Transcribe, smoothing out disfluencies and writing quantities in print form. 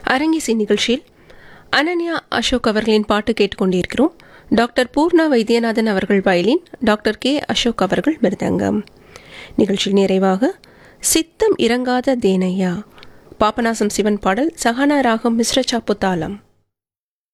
அரங்கிசை நிகழ்ச்சியில் அனன்யா அசோக் அவர்களின் பாட்டு கேட்டுக்கொண்டிருக்கிறோம். டாக்டர் பூர்ணா வைத்தியநாதன் அவர்கள் வயலின், டாக்டர் கே அசோக் அவர்கள் மிருதங்கம். நிகழ்ச்சி நிறைவாக சித்தம் இறங்காத தேனையா பாபநாசம் சிவன் பாடல், சஹானா ராகம், மிஸ்ர சாப்பு தாளம்.